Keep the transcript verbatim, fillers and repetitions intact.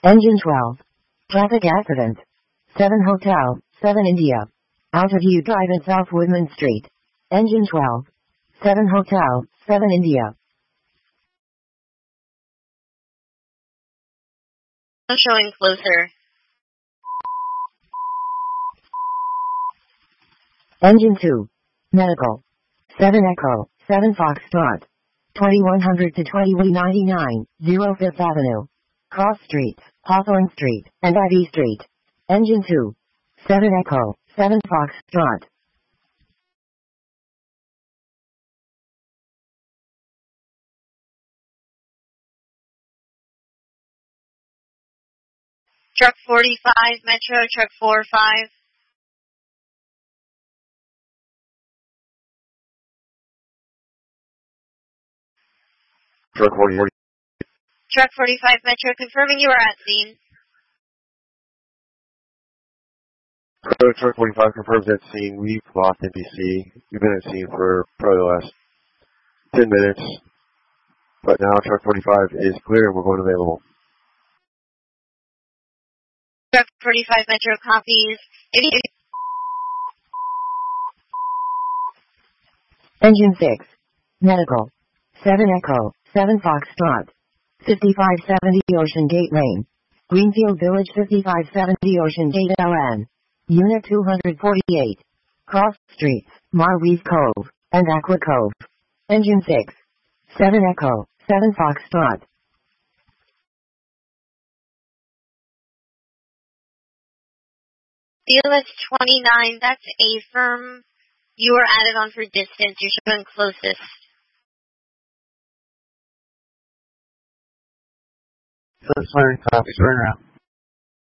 Engine twelve. Traffic accident. seven Hotel, seven India. Altitude Drive in South Woodman Street. Engine twelve. seven Hotel, seven India. Showing closer. Engine two. Medical. seven Echo, seven Foxtrot. twenty-one hundred to twenty-one ninety-nine, zero Fifth Avenue. Cross Street, Hawthorne Street, and Ivy Street. Engine two. seven Echo, seven Foxtrot. Truck forty-five, Metro, truck four five. Truck forty. Truck forty-five, Metro, confirming you are at scene. Truck forty-five confirms at scene. We've lost N P C. We've been at scene for probably the last ten minutes. But now truck forty-five is clear and we're going available. Truck forty-five, Metro, copies. Engine six. Medical. seven Echo, seven Foxtrot. fifty-five seventy Ocean Gate Lane. Greenfield Village fifty-five seventy Ocean Gate L N. Unit two forty-eight. Cross Streets, Marweave Cove, and Aqua Cove. Engine six. seven Echo, seven Foxtrot. D L S twenty-nine, that's A firm. You are added on for distance. You're showing closest. That's fine. Copies. Turn around.